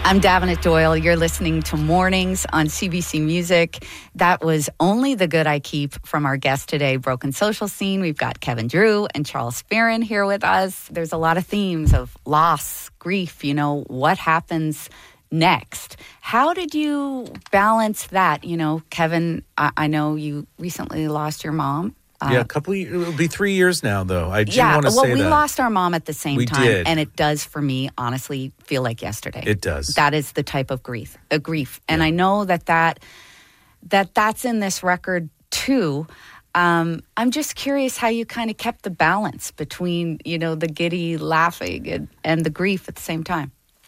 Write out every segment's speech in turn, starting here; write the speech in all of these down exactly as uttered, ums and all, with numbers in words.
I'm Davenant Doyle. You're listening to Mornings on C B C Music. That was Only the Good I Keep from our guest today, Broken Social Scene. We've got Kevin Drew and Charles Farren here with us. There's a lot of themes of loss, grief, you know, what happens next. How did you balance that? You know, Kevin, I, I know you recently lost your mom. Uh, yeah, a couple of, it'll be three years now, though. I do yeah, want to well, say that. we lost our mom at the same We time, did. and it does, for me, honestly, feel like yesterday. It does. That is the type of grief, a grief. And Yeah. I know that, that that that's in this record, too. Um, I'm just curious how you kind of kept the balance between, you know, the giddy laughing and, and the grief at the same time.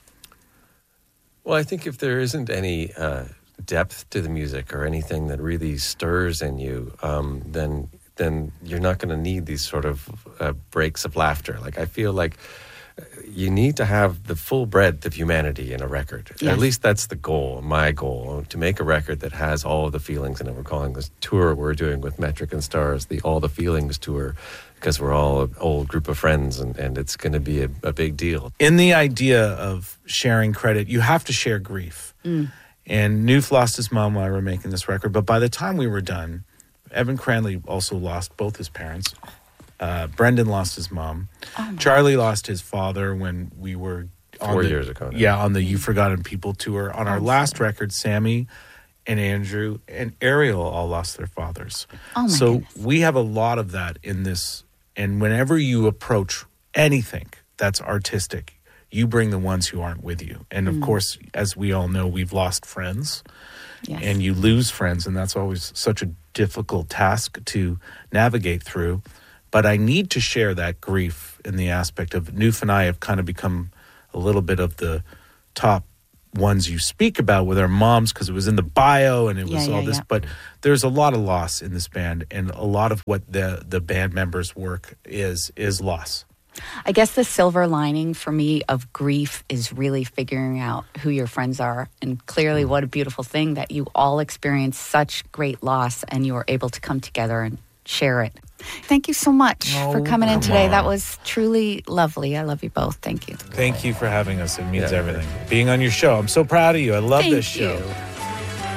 Well, I think if there isn't any uh, depth to the music or anything that really stirs in you, um, then then you're not going to need these sort of uh, breaks of laughter. Like, I feel like you need to have the full breadth of humanity in a record. Yes. At least that's the goal, my goal, to make a record that has all of the feelings in it. We're calling this tour we're doing with Metric and Stars the All the Feelings Tour, because we're all an old group of friends, and, and it's going to be a, a big deal. In the idea of sharing credit, you have to share grief. Mm. And Newf lost his mom while we were making this record, but by the time we were done, Evan Cranley also lost both his parents. Uh, Brendan lost his mom. Oh Charlie lost his father when we were on Four the, years ago now. Yeah, on the You Forgotten People tour. On our I'm last record, Sammy and Andrew and Ariel all lost their fathers. Oh, my so goodness. we have a lot of that in this. And whenever you approach anything that's artistic, you bring the ones who aren't with you. And of Mm. course, as we all know, we've lost friends. Yes. And you lose friends, and that's always such a difficult task to navigate through. But I need to share that grief in the aspect of Newf and I have kind of become a little bit of the top ones you speak about with our moms, because it was in the bio and it was Yeah, all yeah, this. yeah. But there's a lot of loss in this band, and a lot of what the the band members' work is is loss. I guess the silver lining for me of grief is really figuring out who your friends are. And clearly, what a beautiful thing that you all experienced such great loss and you were able to come together and share it. Thank you so much Oh, for coming in come today. on. That was truly lovely. I love you both. Thank you. Thank you for having us. It means Yeah, everything. Being on your show. I'm so proud of you. I love Thank this show. you.